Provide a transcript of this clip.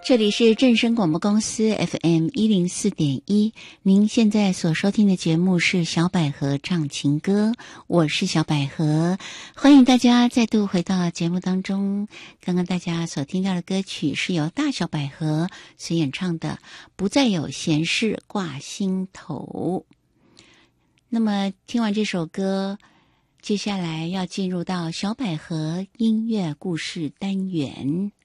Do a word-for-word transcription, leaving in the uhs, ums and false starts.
这里是正声广播公司 F M 一零四点一，您现在所收听的节目是小百合唱情歌，我是小百合，欢迎大家再度回到节目当中。刚刚大家所听到的歌曲是由大小百合所演唱的《不再有闲事挂心头》。那么听完这首歌，接下来要进入到小百合音乐故事单元。